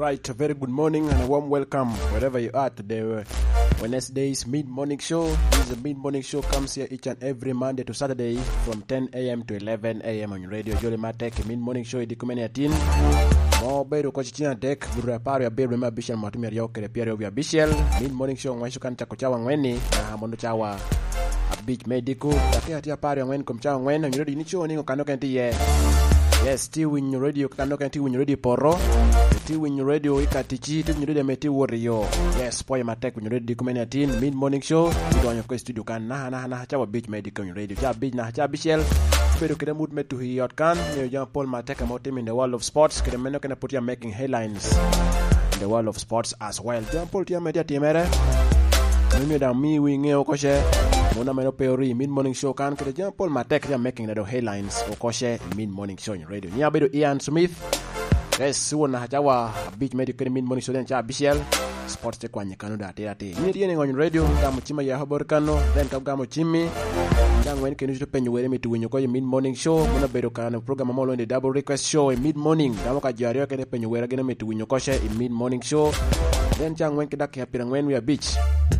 Right, a very good morning and a warm welcome wherever you are today. Wednesday's mid-morning show. This is a mid-morning show, comes here each and every Monday to Saturday from 10 a.m. to 11 a.m. on radio. Jolly Matek, mid-morning show, idikumeni atin. Beru kwa chichina dek, buru paru ya beru ma bishel matumia rioke le piero ya bishel. Mid-morning show, mwaisho kancha kuchawa ngweni, na mondo chawa a beach medical. Takia tia paru ya ngweni kumchawa ngweni, on radio nicho ningo kanoka nti ye. Yes, still win your radio, kanoka nti win your radio poro. Still win your radio, ikatichi, still win your radio meti warrior. Yes, poye matek win your radio kumeni atin. Mid-morning show, ito wanyo kwa studio kan na chawa beach medical on your radio. Cha beach na cha bishel. Pero kede mood metu hiyot kan ni Jean Paul Mateka motim in the world of sports kede meno kena putia making headlines in the world of sports as well. Jean Paul tia media timere mimi da mi winge okoshe mona meno peori mid morning show kan kede Jean Paul Mateka tia making the headlines okoshe mid morning show in radio. Ni abedo Ian Smith. Yes, wona hajawa beach medical mid morning show den cha bishel sports te kwanye kanu da ate. Ni tiene ngon radio ngamu chima ya habor kano then kabgamo chimi ngwen kenu to penyu were mitu winyo ko mid morning show mona bedo kana program mo lo double request show mid morning damo ka jario kene penyu were gene mitu winyo ko she mid morning show then ngwen kidak ya pira ngwen we beach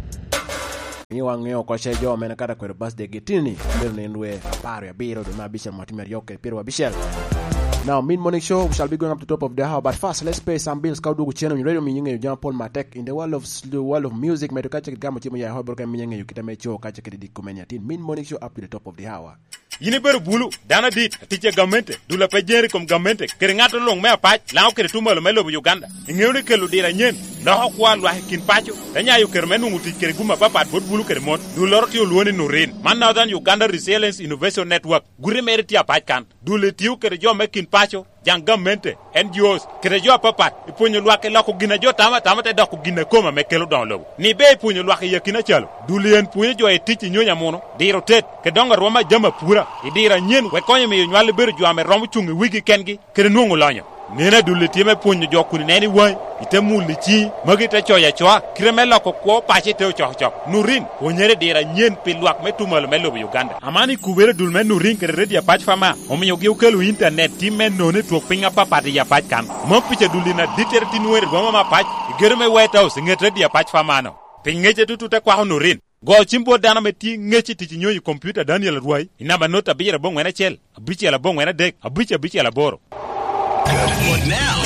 ni wangeo ko she jo mena kada ko birthday getini berne ndwe paro ya biro do ma bisha matimer yoke piro wa bishel. Now, mid-morning show, we shall be going up to the top of the hour. But first, let's pay some bills. Kaudu channel radio minyenge Jean Paul Matek in the world of music. Medukache kidgamo chimo ya hoboka minyenge yukita mecho kache kidi kumenya tin. Mid-morning show up to the top of the hour. Yini beru bulu dana dit tiche gamente dula pejeri kom gamente keringato long me apach lao kere tumalo melo bu Uganda ingewne kelu dira nyen no kwa lwa kin pacho danya yu kere menu nguti kere guma papat bot bulu kere mot du lorti luone nurin man northern Uganda Resilience Innovation Network gure meriti apach kan dule tiu kere jo mekin pacho jang gamente NGOs kere jo papat ipunyo lwa ke lako gina jo tama te dako gina koma mekelo don lo ni be ipunyo lwa ke yakina chalo dule en punyo jo etichi nyonya mono diro tet ke donga roma jama pura idira nyen we konye mi nywale beru jwame romu chungi wigi kengi kere nuongo lanyo nena dule time punyo jo kuni neni wai ite muli chi magi te choya choa kremela ko ko pache te chochok nurin onyere dira nyen pilwak metumalo melo Uganda amani kubere dulme nurin kere redia patch fama omiyo gi ukelu internet time none to pinga papa ya patch kan mo piche dulina diterti nuere goma ma patch germe white house ngete dia patch fama no pingeje tutu kwa nurin go chimbo dana meti ngechi tichi nyoyi computer Daniel Ruai inaba nota bira bongo na chel abichi ala bongo na dek abichi ala boro. Good now.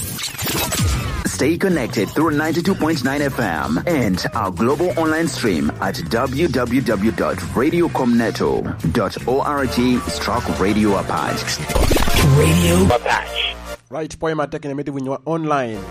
Stay connected through 92.9 FM and our global online stream at www.radiocomneto.org/Radio Apache. Radio Apache. Right, poema taking a meeting when you are online.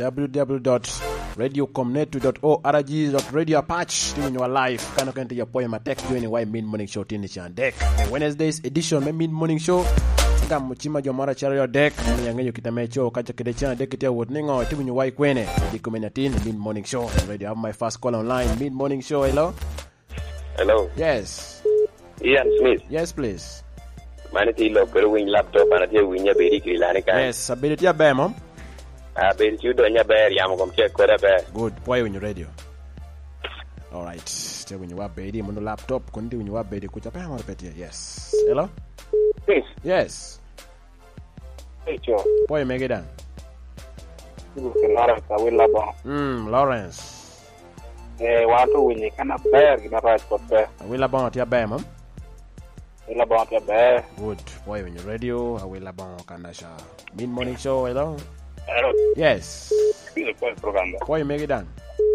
www.radiocomneto.org/Radio Apache. When you are live, can you enter your poema text joining why mid morning show tini chan deck. Wednesday's edition mid morning show. Ngam chima jomara charo deck nyangeyo kitamecho kacha kidechana deck tia wotningo tibu nyuwai kwene dikumenatin mid morning show already have my first call online mid morning show. Hello. Yes, Ian Smith. Yes please. Manati lo pero wing laptop anati winya beri kilane kan. Yes ability ya be mom. Ability do nya be yam kom check kwera be. Good boy when you radio. All right, stay when you are beri mono laptop kundi when you are beri kucha pa marpetia. Yes. Hello. Yes. Hey, Joe. Boy, make it done. Lawrence, I will love. Lawrence. Want to win it, can a bear, you know, right, but bear. I will about your bear, mom. Will about your bear. Good. Boy, when you're radio, I will about Kandasha. Mid morning show, hello? Hello. Yes. Boy, make it done.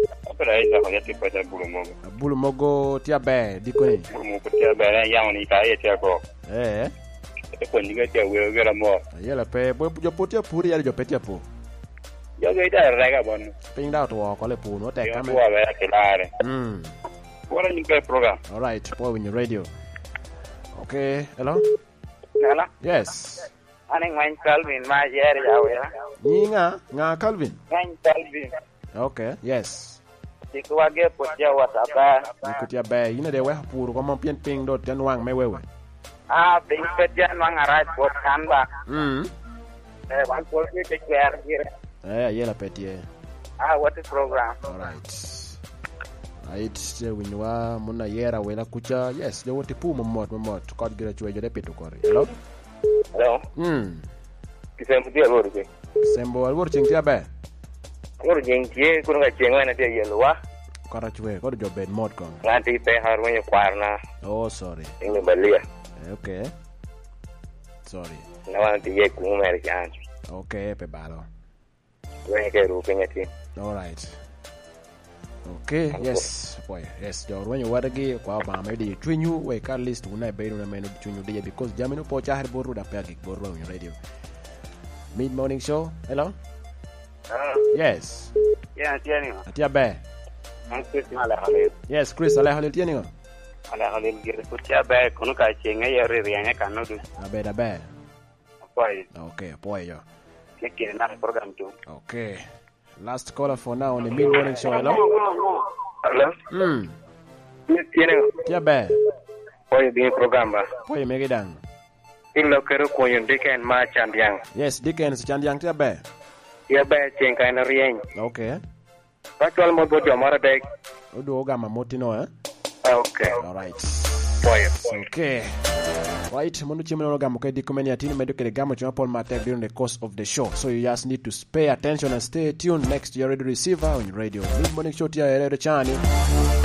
Bulumogo, tia bear, dikoni. Bulumogo, tia bear, young, he can't hear go. Eh? When you get your will, get a more. Yellow pay, boy, put your putty, your petty pool. You're going to ragabon. Ping out to walk on a pool, not a camera. What are you going program? All right, boy, when you're radio. Okay, hello? Hello? Yes. Aning main Calvin, my area. Nga Calvin. Main Calvin. Okay, yes. Dikuwage putia wataba. Dikutia bay, you know they were poor, come on, ping dot and wang my way. Being petian wang arai pot kanba. One point we take care here. Yellow petty. What is program? All right. Right, when you are Mona Yera, Wela Kucha, yes, they want to pull Momot, God get to a repeat. Hello? Hello? Sembo, I'm working here. Ngor jeng tie kun ga jeng na de yelwa. Kara chwe ko jo bed mod kon. Nganti pe har wenye kwarna. Oh sorry. Ingi balia. Okay. Sorry. Na wan ti ye ku mer jan. Okay, pe balo. Wenye ke ru pengeti. All right. Okay, yes, boy. Yes, your when you wadagi kwa ba me di twinyu we ka list una be no me no twinyu de because jamino po cha har boru da pe boru on radio. Mid morning show. Hello? Yes. Yeah, tieni. Atia be. Chris mala hale. Yes, Chris ale hale tieni ngo. Ala hale gir ku tia be kun ka chenga ye re rianya kanu du. Abe da be. Poi. Okay, boy yo. Ke na program tu. Okay. Last caller for now on the mid morning show. Hello? Hello? Tiene. Tia be. Poi di program ba. Boy me gedang. Ilo kero ko yon deken ma chandiang. Yes, Dickens chandiang tia be. Ya be chenga na rien. Okay. Actual mo bodo mara be. Odo ga mamotino eh? Okay. All right. Poi. Okay. Right, monu chimeno gamo ke dikomeni atini medo ke gamo chuma Paul Matek during the course of the show. So you just need to pay attention and stay tuned next to your radio receiver on your radio. Mid morning show tia radio channel.